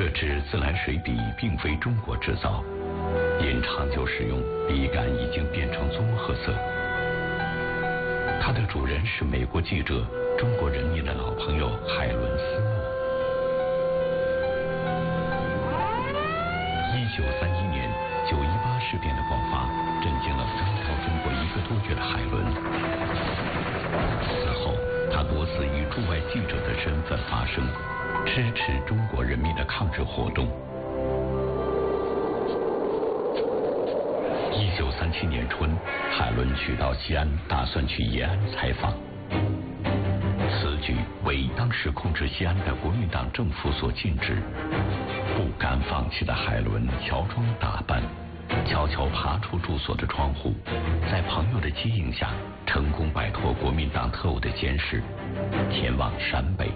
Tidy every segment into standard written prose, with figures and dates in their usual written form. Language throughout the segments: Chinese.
这支自来水笔并非中国制造，因长久使用，笔杆已经变成棕褐色。它的主人是美国记者、中国人民的老朋友海伦斯诺。1931年9·18事变的爆发，震惊了刚到中国1个多月的海伦。此后，他多次以驻外记者的身份发声，支持中国人民的抗日活动。1937年春，海伦去到西安，打算去延安采访。此举为当时控制西安的国民党政府所禁止。不敢放弃的海伦乔装打扮，悄悄爬出住所的窗户，在朋友的接应下，成功摆脱国民党特务的监视，前往陕北。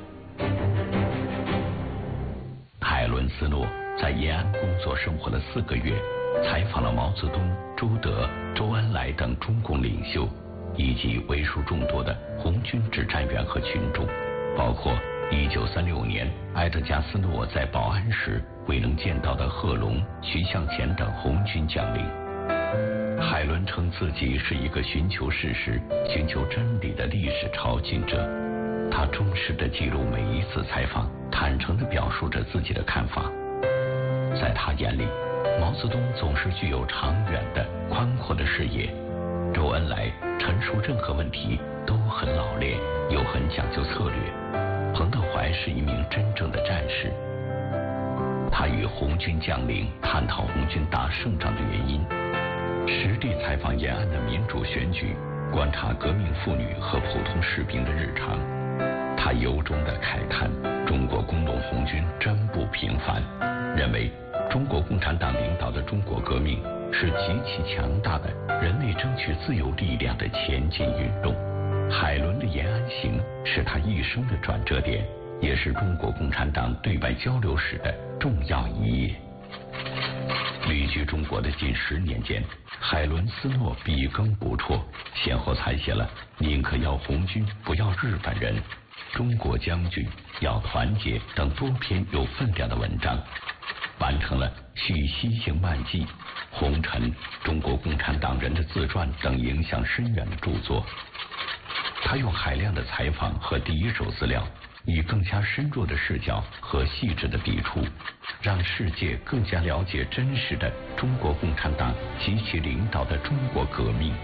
海伦斯诺在延安工作生活了4个月，采访了毛泽东、朱德、周恩来等中共领袖，以及为数众多的红军指战员和群众，包括1936年埃德加斯诺在保安时未能见到的贺龙、徐向前等红军将领。海伦称自己是一个寻求事实、寻求真理的历史朝觐者。他忠实地记录每一次采访，坦诚地表述着自己的看法。在他眼里，毛泽东总是具有长远的、宽阔的视野，周恩来陈述任何问题都很老练，又很讲究策略。彭德怀是一名真正的战士。他与红军将领探讨红军打胜仗的原因，实地采访延安的民主选举，观察革命妇女和普通士兵的日常。他由衷地慨叹中国工农红军真不平凡，认为中国共产党领导的中国革命是极其强大的人类争取自由力量的前进运动。海伦的延安行是他一生的转折点，也是中国共产党对外交流史的重要一页。旅居中国的近10年间，海伦斯诺笔耕不辍，先后采写了《宁可要红军不要日本人》、《中国将军要团结》等多篇有分量的文章，完成了《续西行漫记》、《红尘》、《中国共产党人的自传》等影响深远的著作。他用海量的采访和第一手资料，以更加深入的视角和细致的笔触，让世界更加了解真实的中国共产党及其领导的中国革命。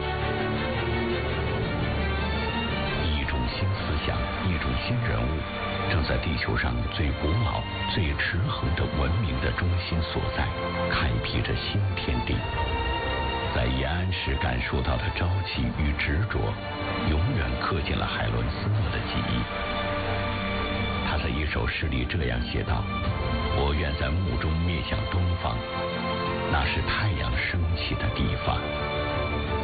一种新思想，一种新人物，正在地球上最古老、最持恒的文明的中心所在，开辟着新天地。在延安时感受到的朝气与执着，永远刻进了海伦斯诺的记忆。他在一首诗里这样写道：我愿在墓中面向东方，那是太阳升起的地方。